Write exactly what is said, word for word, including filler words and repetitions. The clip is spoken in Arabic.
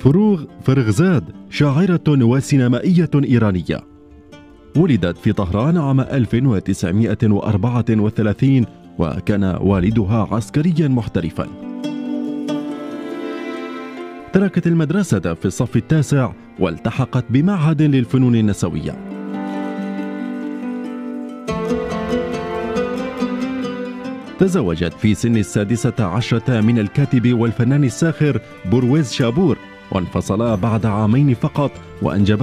فروغ فرغزاد شاعرة وسينمائية إيرانية، ولدت في طهران عام ألف وتسعمائة وأربعة وثلاثين، وكان والدها عسكريا محترفا. تركت المدرسة في الصف التاسع والتحقت بمعهد للفنون النسوية. تزوجت في سن السادسة عشرة من الكاتب والفنان الساخر برويز شابور، وانفصلا بعد عامين فقط، وأنجبا